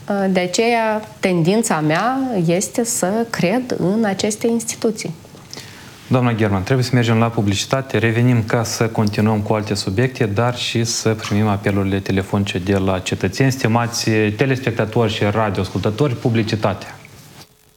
De aceea, tendința mea este să cred în aceste instituții. Doamna German, trebuie să mergem la publicitate, revenim ca să continuăm cu alte subiecte, dar și să primim apelurile telefonice de la cetățeni. Stimați telespectatori și radioascultători, publicitate.